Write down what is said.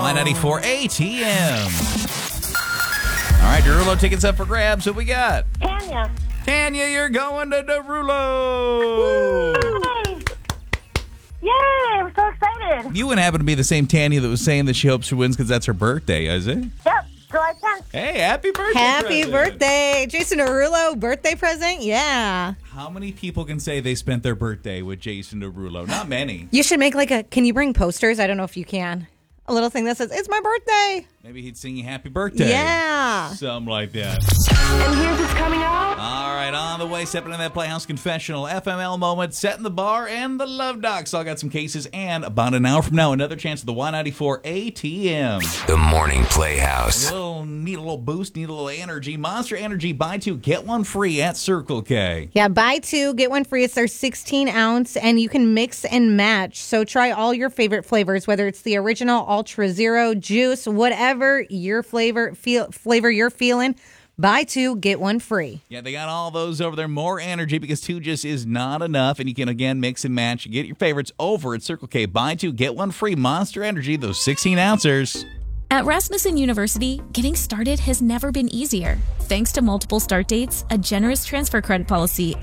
Y94 ATM. All right, Derulo tickets up for grabs. Who we got? Tanya. Tanya, you're going to Derulo. Yay, I'm so excited. You wouldn't happen to be the same Tanya that was saying that she hopes she wins because that's her birthday, is it? Yep, July 10th. Hey, happy birthday. Happy present. birthday. Jason Derulo, birthday present? Yeah. How many people can say they spent their birthday with Jason Derulo? Not many. You should make can you bring posters? I don't know if you can. A little thing that says, it's my birthday. Maybe he'd sing you happy birthday. Yeah. Something like that. And here's what's coming up. All right, on the way, stepping into that Playhouse Confessional, FML moment, setting the bar, and the Love Docs. All got some cases, and about an hour from now, another chance at the Y94 ATM. The Morning Playhouse. Need a little boost, need a little energy. Monster Energy, buy two, get one free at Circle K. Yeah, buy two, get one free. It's their 16-ounce, and you can mix and match. So try all your favorite flavors, whether it's the original, Ultra Zero, Juice, whatever your flavor you're feeling. Buy two, get one free. Yeah, they got all those over there. More energy because two just is not enough. And you can, again, mix and match. You get your favorites over at Circle K. Buy two, get one free. Monster Energy, those 16-ouncers. At Rasmussen University, getting started has never been easier. Thanks to multiple start dates, a generous transfer credit policy,